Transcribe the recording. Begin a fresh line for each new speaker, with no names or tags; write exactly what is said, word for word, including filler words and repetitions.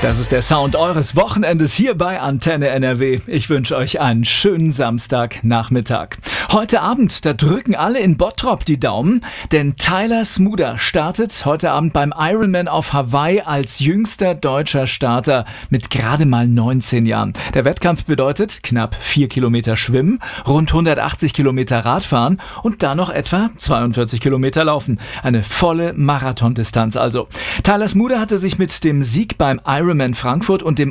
Das ist der Sound eures Wochenendes hier bei Antenne N R W. Ich wünsche euch einen schönen Samstagnachmittag. Heute Abend, da drücken alle in Bottrop die Daumen, denn Tyler Smuda startet heute Abend beim Ironman auf Hawaii als jüngster deutscher Starter mit gerade mal neunzehn Jahren. Der Wettkampf bedeutet knapp vier Kilometer Schwimmen, rund hundertachtzig Kilometer Radfahren und dann noch etwa zweiundvierzig Kilometer Laufen. Eine volle Marathondistanz also. Tyler Smuda hatte sich mit dem Sieg beim Ironman Frankfurt und dem